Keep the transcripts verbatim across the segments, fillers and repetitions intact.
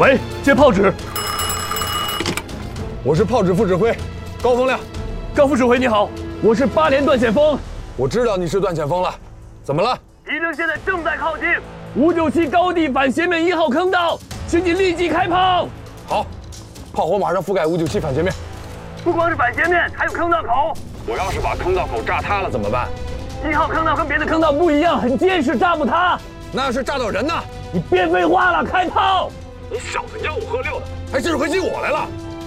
喂，接炮指。 我是炮指副指挥高风亮。 高副指挥你好，我是八连段前锋。 我知道你是段前锋了，怎么了？ 敌人现在正在靠近五九七高地反斜面一号坑道，请你立即开炮。 好，炮火马上覆盖五九七反斜面。 不光是反斜面，还有坑道口。 我要是把坑道口炸塌了怎么办？ 一号坑道跟别的坑道不一样，很坚实，炸不塌。 那要是炸到人呢？ 你别废话了，开炮！ 你小子吆五喝六的，还指挥起我来了。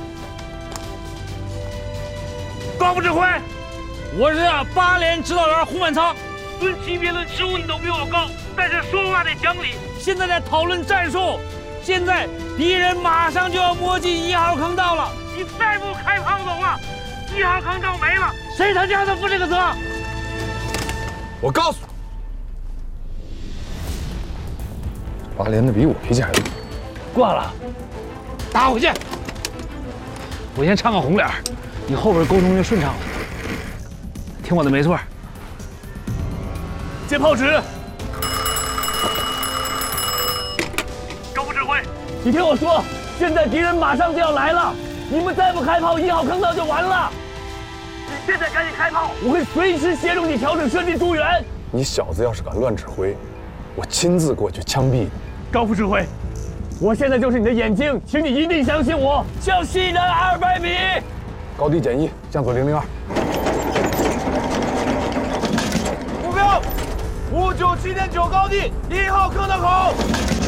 高副指挥，我是八连指导员胡满仓，论级别论职务你都比我高，但是说话得讲理。现在在讨论战术，现在敌人马上就要摸进一号坑道了，你再不开炮的话，一号坑道没了，谁他娘的负这个责？ 我告诉你，八连的比我脾气还大。 挂了， 打回去。我先唱个红脸，你后边沟通就顺畅了。听我的没错。 接炮指。 高副指挥， 你听我说，现在敌人马上就要来了，你们再不开炮，一号坑道就完了。你现在赶紧开炮，我会随时协助你调整射击助援。 你小子要是敢乱指挥，我亲自过去枪毙你。 高副指挥，我现在就是你的眼睛，请你一定相信我。向西南二百米， 高低减一，向左零零二。 目标五九七点九高地一号坑道口。